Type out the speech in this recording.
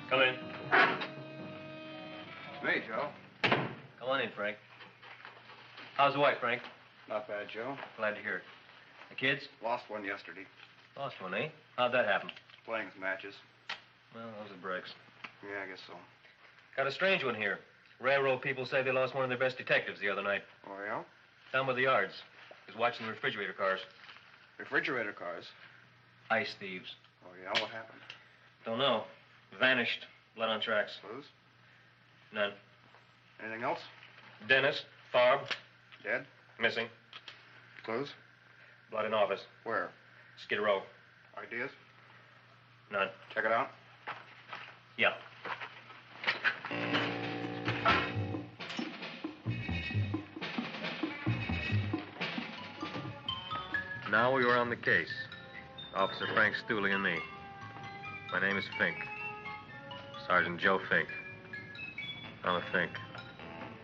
Come in. Hey, Joe. Come on in, Frank. How's the wife, Frank? Not bad, Joe. Glad to hear it. The kids? Lost one yesterday. Lost one, eh? How'd that happen? Playing some matches. Well, those are breaks. Yeah, I guess so. Got a strange one here. Railroad people say they lost one of their best detectives the other night. Oh, yeah? Down by the yards. He was watching the refrigerator cars. Refrigerator cars? Ice thieves. Oh, yeah? What happened? Don't know. Vanished. Blood on tracks. Clues? None. Anything else? Dennis. Farb. Dead? Missing. Clues? Blood in office. Where? Skid Row. Ideas? None. Check it out. Yeah. Now we were on the case. Officer Frank Stooley and me. My name is Fink. Sergeant Joe Fink. I'm a Fink.